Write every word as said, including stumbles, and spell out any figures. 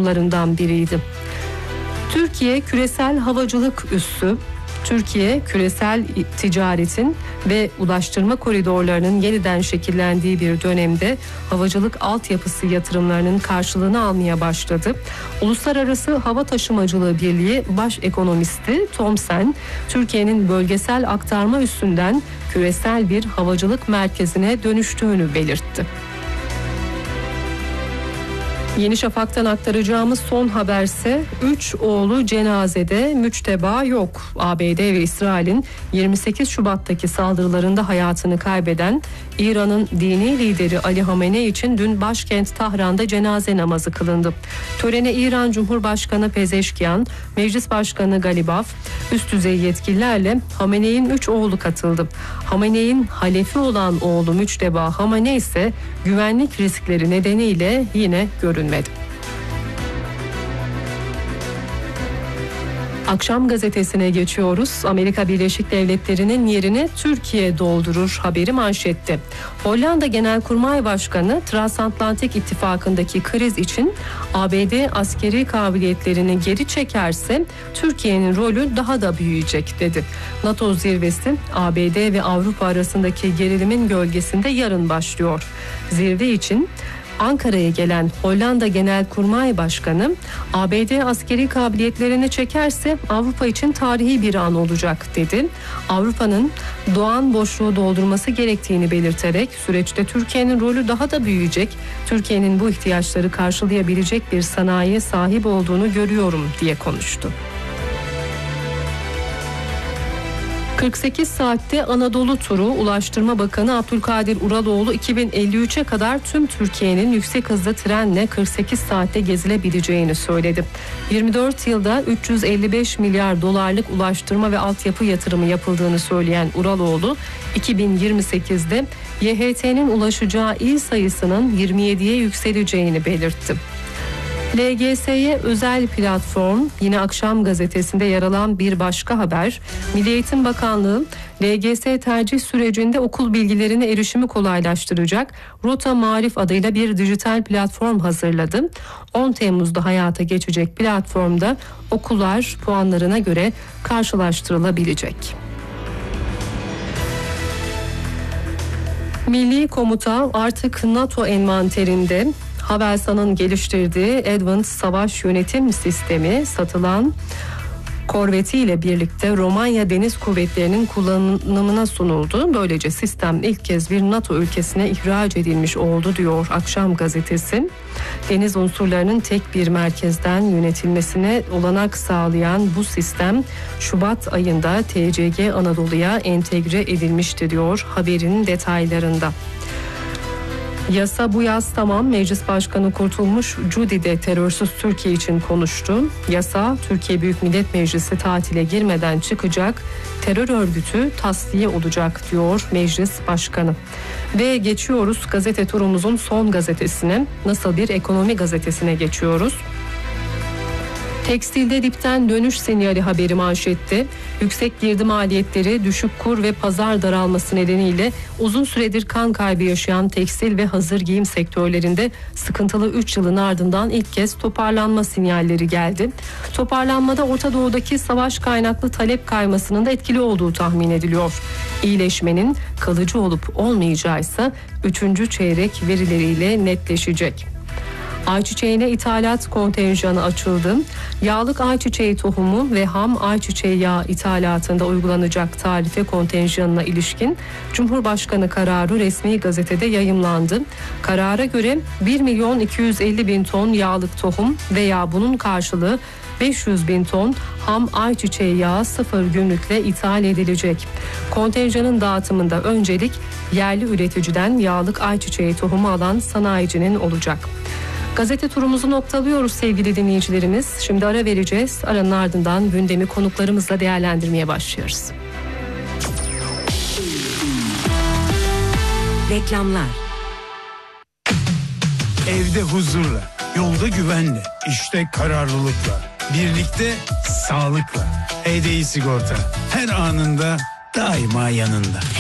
konularından biriydi. Türkiye küresel havacılık üssü. Türkiye, küresel ticaretin ve ulaştırma koridorlarının yeniden şekillendiği bir dönemde havacılık altyapısı yatırımlarının karşılığını almaya başladı. Uluslararası Hava Taşımacılığı Birliği Baş Ekonomisti Thomsen, Türkiye'nin bölgesel aktarma üssünden küresel bir havacılık merkezine dönüştüğünü belirtti. Yeni Şafak'tan aktaracağımız son haberse üç oğlu cenazede, müçteba yok. A B D ve İsrail'in yirmi sekiz Şubat'taki saldırılarında hayatını kaybeden İran'ın dini lideri Ali Hamenei için dün başkent Tahran'da cenaze namazı kılındı. Törene İran Cumhurbaşkanı Pezeşkian, Meclis Başkanı Galibaf, üst düzey yetkililerle Hamenei'nin üç oğlu katıldı. Hamenei'nin halefi olan oğlu müçteba Hamenei ise güvenlik riskleri nedeniyle yine görünmedi. Akşam gazetesine geçiyoruz. Amerika Birleşik Devletleri'nin yerini Türkiye doldurur haberi manşette. Hollanda Genelkurmay Başkanı Transatlantik İttifakı'ndaki kriz için A B D askeri kabiliyetlerini geri çekerse Türkiye'nin rolü daha da büyüyecek dedi. NATO zirvesi A B D ve Avrupa arasındaki gerilimin gölgesinde yarın başlıyor. Zirve için Ankara'ya gelen Hollanda Genelkurmay Başkanı A B D askeri kabiliyetlerini çekerse Avrupa için tarihi bir an olacak dedi. Avrupa'nın doğan boşluğu doldurması gerektiğini belirterek süreçte Türkiye'nin rolü daha da büyüyecek, Türkiye'nin bu ihtiyaçları karşılayabilecek bir sanayiye sahip olduğunu görüyorum diye konuştu. kırk sekiz saatte Anadolu turu Ulaştırma Bakanı Abdülkadir Uraloğlu iki bin elli üçe kadar tüm Türkiye'nin yüksek hızlı trenle kırk sekiz saatte gezilebileceğini söyledi. yirmi dört yılda üç yüz elli beş milyar dolarlık ulaştırma ve altyapı yatırımı yapıldığını söyleyen Uraloğlu, iki bin yirmi sekizde Y H T'nin ulaşacağı il sayısının yirmi yediye yükseleceğini belirtti. L G S'ye özel platform, yine Akşam gazetesinde yer alan bir başka haber. Milli Eğitim Bakanlığı L G S tercih sürecinde okul bilgilerine erişimi kolaylaştıracak Rota Marif adıyla bir dijital platform hazırladı. on Temmuz'da hayata geçecek platformda okullar puanlarına göre karşılaştırılabilecek. Milli Komuta artık NATO envanterinde. Havelsan'ın geliştirdiği Advanced Savaş Yönetim Sistemi satılan korvetiyle birlikte Romanya Deniz Kuvvetleri'nin kullanımına sunuldu. Böylece sistem ilk kez bir NATO ülkesine ihraç edilmiş oldu diyor Akşam gazetesi. Deniz unsurlarının tek bir merkezden yönetilmesine olanak sağlayan bu sistem Şubat ayında T C G Anadolu'ya entegre edilmişti diyor haberin detaylarında. Yasa bu yaz tamam. Meclis Başkanı Kurtulmuş Cudi de terörsüz Türkiye için konuştu. Yasa Türkiye Büyük Millet Meclisi tatile girmeden çıkacak, terör örgütü tasfiye olacak diyor Meclis Başkanı. Ve geçiyoruz gazete turumuzun son gazetesine. Nasıl bir ekonomi gazetesine geçiyoruz. Tekstilde dipten dönüş sinyali haberi manşette. Yüksek girdi maliyetleri, düşük kur ve pazar daralması nedeniyle uzun süredir kan kaybı yaşayan tekstil ve hazır giyim sektörlerinde sıkıntılı üç yılın ardından ilk kez toparlanma sinyalleri geldi. Toparlanmada Orta Doğu'daki savaş kaynaklı talep kaymasının da etkili olduğu tahmin ediliyor. İyileşmenin kalıcı olup olmayacağı ise üçüncü çeyrek verileriyle netleşecek. Ayçiçeğine ithalat kontenjanı açıldı. Yağlık ayçiçeği tohumu ve ham ayçiçeği yağı ithalatında uygulanacak tarife kontenjanına ilişkin Cumhurbaşkanı kararı resmi gazetede yayımlandı. Karara göre bir milyon iki yüz elli bin ton yağlık tohum veya bunun karşılığı beş yüz bin ton ham ayçiçeği yağı sıfır gümrükle ithal edilecek. Kontenjanın dağıtımında öncelik yerli üreticiden yağlık ayçiçeği tohumu alan sanayicinin olacak. Gazete turumuzu noktalıyoruz sevgili dinleyicilerimiz. Şimdi ara vereceğiz. Aranın ardından gündemi konuklarımızla değerlendirmeye başlıyoruz. Reklamlar. Evde huzurla, yolda güvenle, işte kararlılıkla, birlikte sağlıkla. H D I Sigorta her anında daima yanında.